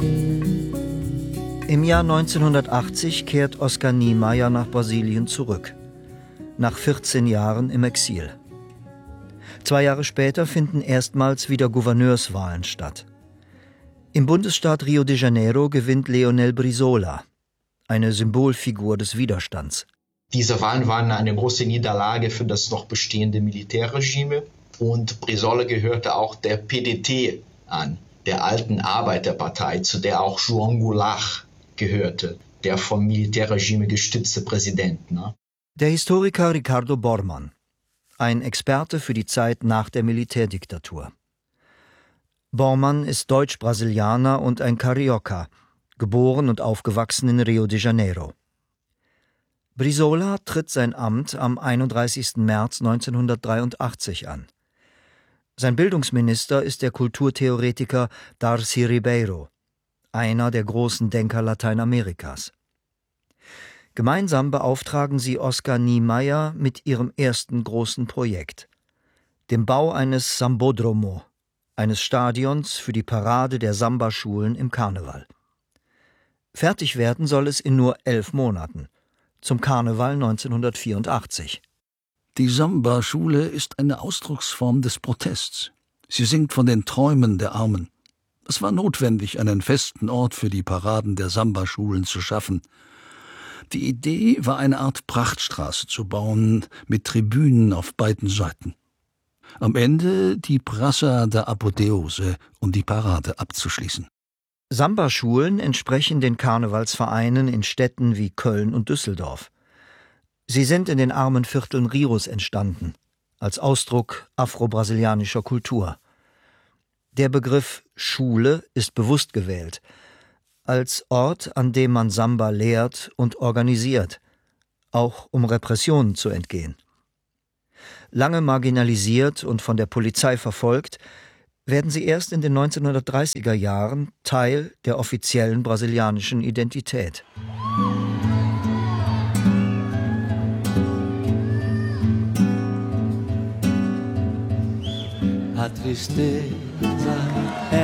Im Jahr 1980 kehrt Oscar Niemeyer nach Brasilien zurück. Nach 14 Jahren im Exil. 2 Jahre später finden erstmals wieder Gouverneurswahlen statt. Im Bundesstaat Rio de Janeiro gewinnt Leonel Brizola, eine Symbolfigur des Widerstands. Diese Wahlen waren eine große Niederlage für das noch bestehende Militärregime und Brizola gehörte auch der PDT an, der alten Arbeiterpartei, zu der auch João Goulart gehörte, der vom Militärregime gestützte Präsident. Der Historiker Ricardo Bormann, ein Experte für die Zeit nach der Militärdiktatur. Bormann ist Deutsch-Brasilianer und ein Carioca, geboren und aufgewachsen in Rio de Janeiro. Brizola tritt sein Amt am 31. März 1983 an. Sein Bildungsminister ist der Kulturtheoretiker Darcy Ribeiro, einer der großen Denker Lateinamerikas. Gemeinsam beauftragen sie Oscar Niemeyer mit ihrem ersten großen Projekt, dem Bau eines Sambódromo, eines Stadions für die Parade der Samba-Schulen im Karneval. Fertig werden soll es in nur 11 Monaten, zum Karneval 1984. Die Samba-Schule ist eine Ausdrucksform des Protests. Sie singt von den Träumen der Armen. Es war notwendig, einen festen Ort für die Paraden der Samba-Schulen zu schaffen. Die Idee war, eine Art Prachtstraße zu bauen, mit Tribünen auf beiden Seiten. Am Ende die Praça da Apoteose, um die Parade abzuschließen. Samba-Schulen entsprechen den Karnevalsvereinen in Städten wie Köln und Düsseldorf. Sie sind in den armen Vierteln Rios entstanden, als Ausdruck afro-brasilianischer Kultur. Der Begriff Schule ist bewusst gewählt, als Ort, an dem man Samba lehrt und organisiert, auch um Repressionen zu entgehen. Lange marginalisiert und von der Polizei verfolgt, werden sie erst in den 1930er Jahren Teil der offiziellen brasilianischen Identität. A tristeza é